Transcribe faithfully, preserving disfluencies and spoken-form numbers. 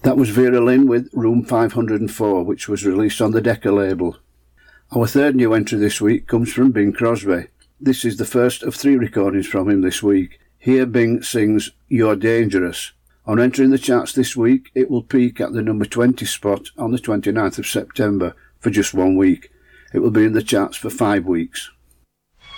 That was Vera Lynn with Room five hundred four, which was released on the Decca label. Our third new entry this week comes from Bing Crosby. This is the first of three recordings from him this week. Here Bing sings You're Dangerous. On entering the charts this week, it will peak at the number twenty spot on the twenty-ninth of September for just one week. It will be in the charts for five weeks.